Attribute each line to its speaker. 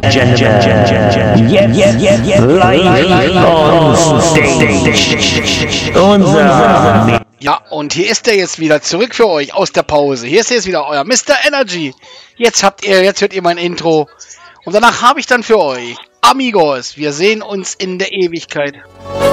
Speaker 1: gentlemen, jetzt live on stage, unser...
Speaker 2: Ja, und hier ist er jetzt wieder zurück für euch aus der Pause. Hier ist jetzt wieder euer Mr. Energy. Jetzt hört ihr mein Intro. Und danach habe ich dann für euch Amigos. Wir sehen uns in der Ewigkeit.